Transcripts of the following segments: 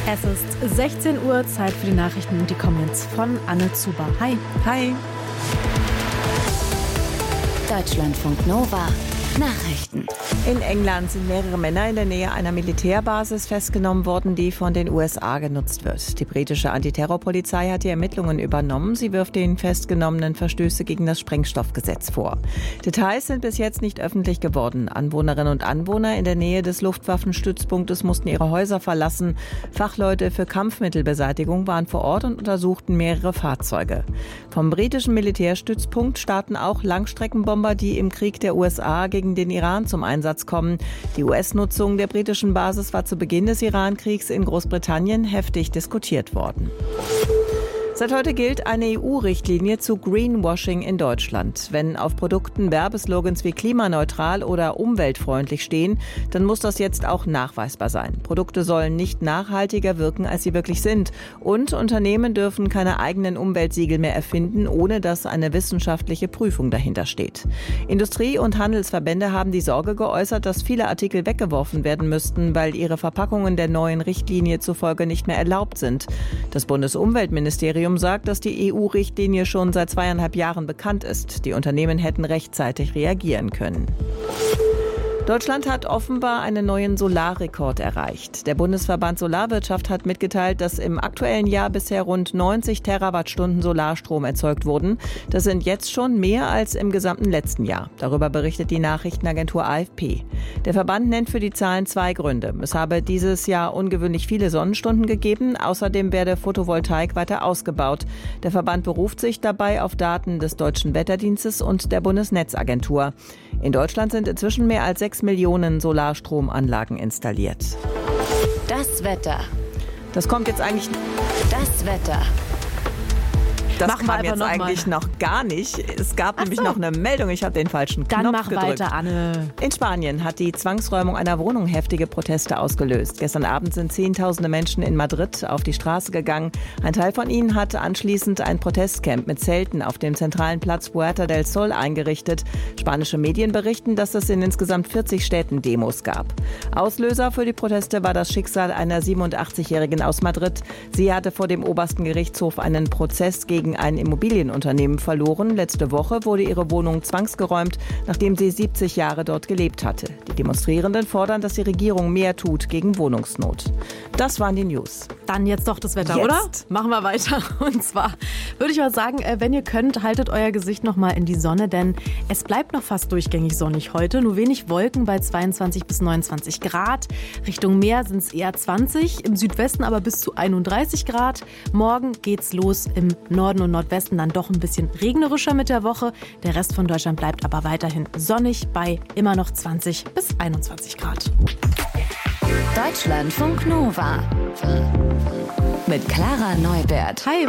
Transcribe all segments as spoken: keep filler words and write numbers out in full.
Es ist sechzehn Uhr, Zeit für die Nachrichten und die kommen jetzt von Anne Zuber. Hi. Hi. Deutschlandfunk Nova. Nachrichten. In England sind mehrere Männer in der Nähe einer Militärbasis festgenommen worden, die von den U S A genutzt wird. Die britische Antiterrorpolizei hat die Ermittlungen übernommen. Sie wirft den Festgenommenen Verstöße gegen das Sprengstoffgesetz vor. Details sind bis jetzt nicht öffentlich geworden. Anwohnerinnen und Anwohner in der Nähe des Luftwaffenstützpunktes mussten ihre Häuser verlassen. Fachleute für Kampfmittelbeseitigung waren vor Ort und untersuchten mehrere Fahrzeuge. Vom britischen Militärstützpunkt starten auch Langstreckenbomber, die im Krieg der U S A gegen den Iran zum Einsatz kommen. Die U S-Nutzung der britischen Basis war zu Beginn des Iran-Kriegs in Großbritannien heftig diskutiert worden. Seit heute gilt eine E U-Richtlinie zu Greenwashing in Deutschland. Wenn auf Produkten Werbeslogans wie klimaneutral oder umweltfreundlich stehen, dann muss das jetzt auch nachweisbar sein. Produkte sollen nicht nachhaltiger wirken, als sie wirklich sind. Und Unternehmen dürfen keine eigenen Umweltsiegel mehr erfinden, ohne dass eine wissenschaftliche Prüfung dahinter steht. Industrie- und Handelsverbände haben die Sorge geäußert, dass viele Artikel weggeworfen werden müssten, weil ihre Verpackungen der neuen Richtlinie zufolge nicht mehr erlaubt sind. Das Bundesumweltministerium sagt, dass die E U-Richtlinie schon seit zweieinhalb Jahren bekannt ist. Die Unternehmen hätten rechtzeitig reagieren können. Deutschland hat offenbar einen neuen Solarrekord erreicht. Der Bundesverband Solarwirtschaft hat mitgeteilt, dass im aktuellen Jahr bisher rund neunzig Terawattstunden Solarstrom erzeugt wurden. Das sind jetzt schon mehr als im gesamten letzten Jahr. Darüber berichtet die Nachrichtenagentur A F P. Der Verband nennt für die Zahlen zwei Gründe. Es habe dieses Jahr ungewöhnlich viele Sonnenstunden gegeben. Außerdem werde Photovoltaik weiter ausgebaut. Der Verband beruft sich dabei auf Daten des Deutschen Wetterdienstes und der Bundesnetzagentur. In Deutschland sind inzwischen mehr als sechs Millionen Solarstromanlagen installiert. Das Wetter. Das kommt jetzt eigentlich... Das Wetter. Das Machen wir kam jetzt noch eigentlich mal. noch gar nicht. Es gab Ach nämlich so. noch eine Meldung. Ich habe den falschen Dann Knopf mach gedrückt. weiter, Anne. In Spanien hat die Zwangsräumung einer Wohnung heftige Proteste ausgelöst. Gestern Abend sind Zehntausende Menschen in Madrid auf die Straße gegangen. Ein Teil von ihnen hatte anschließend ein Protestcamp mit Zelten auf dem zentralen Platz Puerta del Sol eingerichtet. Spanische Medien berichten, dass es in insgesamt vierzig Städten Demos gab. Auslöser für die Proteste war das Schicksal einer siebenundachtzigjährigen aus Madrid. Sie hatte vor dem obersten Gerichtshof einen Prozess gegen ein Immobilienunternehmen verloren. Letzte Woche wurde ihre Wohnung zwangsgeräumt, nachdem sie siebzig Jahre dort gelebt hatte. Die Demonstrierenden fordern, dass die Regierung mehr tut gegen Wohnungsnot. Das waren die News. Dann jetzt doch das Wetter, Jetzt. oder? Machen wir weiter. Und zwar würde ich mal sagen, wenn ihr könnt, haltet euer Gesicht noch mal in die Sonne, denn es bleibt noch fast durchgängig sonnig heute. Nur wenig Wolken bei zweiundzwanzig bis neunundzwanzig Grad. Richtung Meer sind es eher zwanzig, im Südwesten aber bis zu einunddreißig Grad. Morgen geht's los im Norden und Nordwesten, dann doch ein bisschen regnerischer mit der Woche. Der Rest von Deutschland bleibt aber weiterhin sonnig bei immer noch zwanzig bis einundzwanzig Grad. Deutschlandfunk Nova. Mit Clara Neubert. Hi.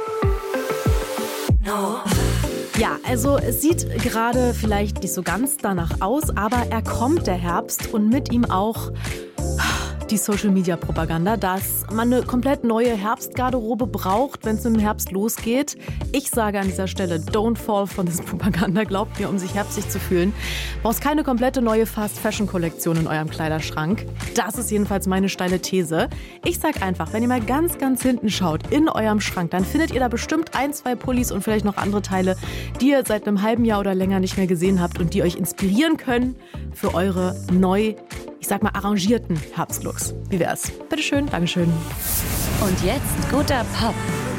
Ja, also es sieht gerade vielleicht nicht so ganz danach aus, aber er kommt, der Herbst, und mit ihm auch die Social-Media-Propaganda, dass man eine komplett neue Herbstgarderobe braucht, wenn es im Herbst losgeht. Ich sage an dieser Stelle, don't fall for this Propaganda. Glaubt mir, um sich herbstlich zu fühlen. Brauchst keine komplette neue Fast-Fashion-Kollektion in eurem Kleiderschrank. Das ist jedenfalls meine steile These. Ich sag einfach, wenn ihr mal ganz, ganz hinten schaut, in eurem Schrank, dann findet ihr da bestimmt ein, zwei Pullis und vielleicht noch andere Teile, die ihr seit einem halben Jahr oder länger nicht mehr gesehen habt und die euch inspirieren können für eure neu, ich sag mal, arrangierten Herbstlooks. Wie wär's? Bitteschön, Dankeschön. Und jetzt guter Pop.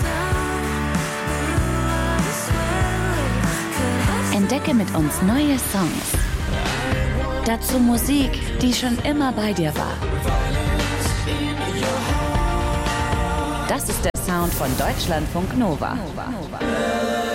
Entdecke mit uns neue Songs. Dazu Musik, die schon immer bei dir war. Das ist der Sound von Deutschlandfunk Nova.